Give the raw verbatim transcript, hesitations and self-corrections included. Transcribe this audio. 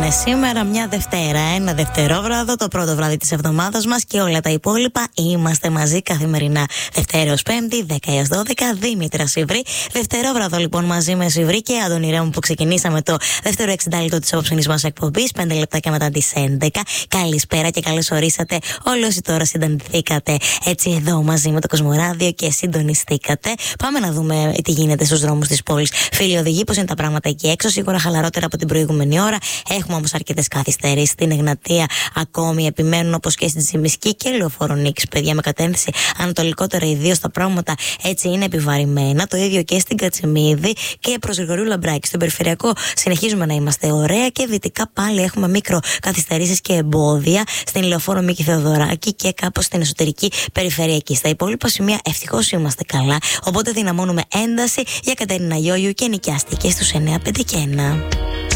είναι σήμερα, μια Δευτέρα, ένα Δευτερόβραδο, το πρώτο βράδυ της εβδομάδας μας και όλα τα υπόλοιπα είμαστε μαζί καθημερινά. Δευτέρα ως Πέμπτη, δέκα έως δώδεκα, Δήμητρα Σιβρή. Δευτερόβραδο λοιπόν μαζί με Σιβρή και Αντωνιρέ μου που ξεκινήσαμε το δεύτερο εξήντα λεπτό της απόψινής μας εκπομπής, πέντε λεπτάκια μετά τις έντεκα. Καλησπέρα και καλώς ορίσατε όλοι όσοι τώρα συντονιστήκατε έτσι εδώ μαζί με το Κοσμοράδιο και συντονιστήκατε. Πάμε να δούμε τι γίνεται στους δρόμους της πόλης. Φίλοι οδηγοί, πώς είναι τα πράγματα εκεί έξω, σίγουρα χαλαρότερα από την προηγούμενη ώρα. Έχουμε όμως αρκετές καθυστερήσεις στην Εγνατία, ακόμη επιμένουν όπως και στην Τσιμισκή και Λεωφόρο Νίκης, παιδιά, με κατεύθυνση ανατολικότερα, ιδίως τα πράγματα έτσι είναι επιβαρημένα. Το ίδιο και στην Κατσιμίδη και προς Γρηγορίου Λαμπράκη. Στον περιφερειακό συνεχίζουμε να είμαστε ωραία και δυτικά πάλι έχουμε μικρο καθυστερήσεις και εμπόδια στην Λεωφόρο Μίκη Θεοδωράκη και κάπως στην εσωτερική περιφερειακή. Στα υπόλοιπα σημεία ευτυχώς είμαστε καλά, οπότε δυναμώνουμε ένταση για Κατερίνα Γιώγιου και νοικιάστηκε στους εννιά πέντε και ένα.